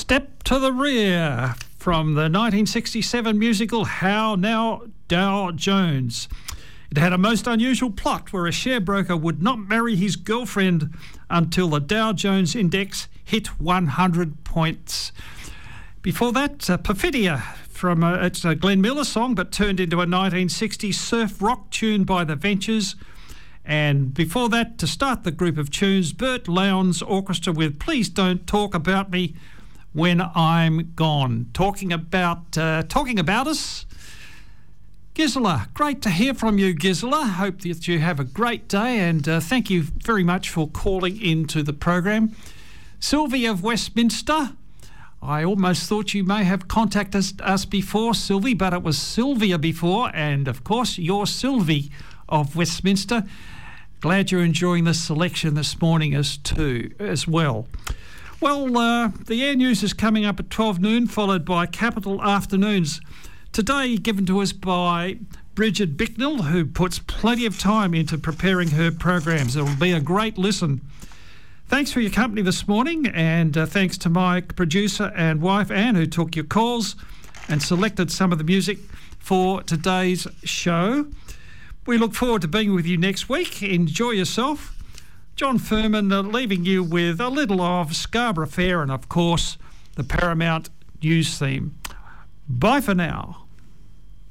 Step to the Rear from the 1967 musical How Now Dow Jones. It had a most unusual plot where a sharebroker would not marry his girlfriend until the Dow Jones Index hit 100 points. Before that, Perfidia from it's a Glenn Miller song but turned into a 1960s surf rock tune by The Ventures. And before that, to start the group of tunes, Bert Lowndes Orchestra with Please Don't Talk About Me When I'm Gone. Talking about us, Gisela. Great to hear from you, Gisela. Hope that you have a great day, and thank you very much for calling into the program. Sylvie of Westminster. I almost thought you may have contacted us before, Sylvie, but it was Sylvia before, and of course you're Sylvie of Westminster. Glad you're enjoying the selection this morning as well. Well, the Air News is coming up at 12 noon, followed by Capital Afternoons. Today given to us by Bridget Bicknell, who puts plenty of time into preparing her programs. It'll be a great listen. Thanks for your company this morning, and thanks to my producer and wife, Anne, who took your calls and selected some of the music for today's show. We look forward to being with you next week. Enjoy yourself. John Furman leaving you with a little of Scarborough Fair and, of course, the Paramount News theme. Bye for now.